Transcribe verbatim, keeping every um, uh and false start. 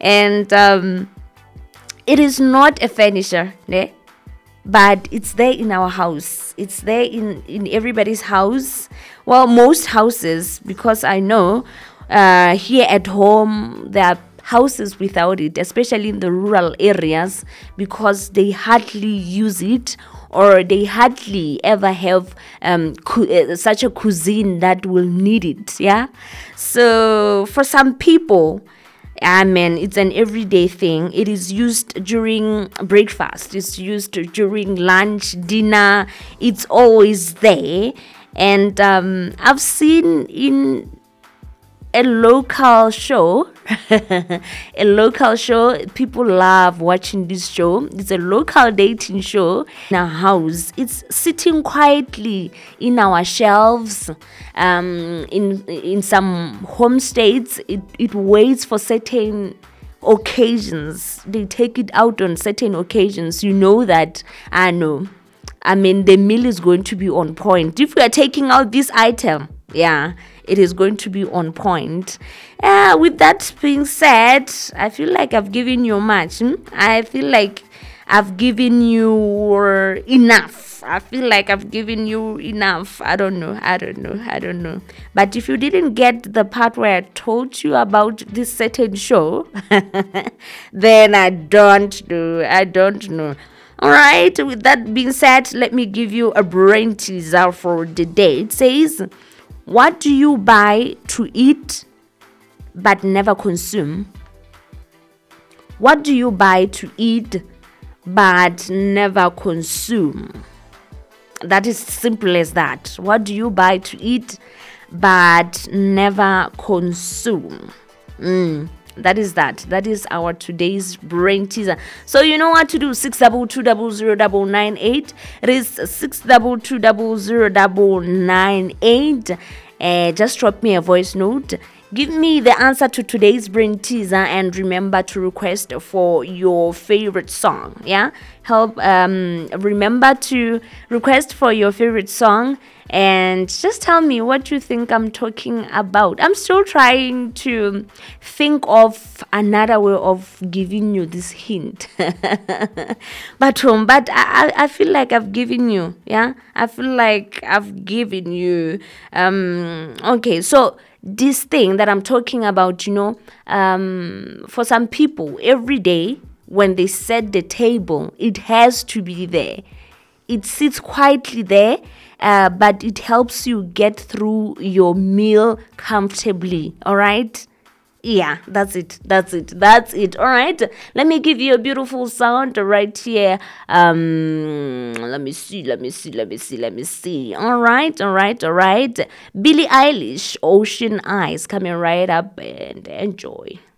And um, it is not a furniture, ne? But it's there in our house. It's there in, in everybody's house. Well, most houses, because I know uh, here at home there are houses without it, especially in the rural areas, because they hardly use it, or they hardly ever have um, cu- uh, such a cuisine that will need it. Yeah. So for some people, I mean, it's an everyday thing. It is used during breakfast. It's used during lunch, dinner. It's always there. And um, I've seen in a local show, a local show, people love watching this show. It's a local dating show in our house. It's sitting quietly in our shelves. Um, in in some homestays, it, it waits for certain occasions. They take it out on certain occasions. You know that, I know. I mean, the meal is going to be on point. If we are taking out this item, yeah, it is going to be on point. Uh, with that being said, I feel like I've given you much. Hmm? I feel like I've given you enough. I feel like I've given you enough. I don't know. I don't know. I don't know. But if you didn't get the part where I told you about this certain show, then I don't know. I don't know. All right. With that being said, let me give you a brain teaser for the day. It says, what do you buy to eat but never consume? What do you buy to eat but never consume? That is simple as that. What do you buy to eat but never consume? Mm. That is that. That is our today's brain teaser. So you know what to do. Six double two double zero double nine eight. It is six double two double zero double nine eight. Uh, just drop me a voice note. Give me the answer to today's brain teaser, and remember to request for your favorite song. Yeah, help. Um, remember to request for your favorite song, and just tell me what you think I'm talking about. I'm still trying to think of another way of giving you this hint, but um, but I I feel like I've given you. Yeah, I feel like I've given you. Um. Okay, so this thing that I'm talking about, you know, um, for some people, every day when they set the table, it has to be there. It sits quietly there, uh, but it helps you get through your meal comfortably. All right. Yeah, that's it. That's it. That's it. All right. Let me give you a beautiful sound right here. Um, let me see. Let me see. Let me see. Let me see. All right. All right. All right. Billie Eilish, Ocean Eyes, coming right up, and enjoy.